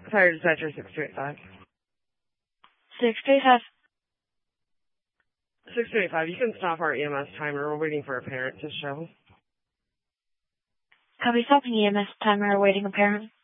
Fire dispatcher 635. 635. 635, you can stop our EMS timer. We're waiting for a parent to show. Copy, stopping EMS timer, awaiting a parent.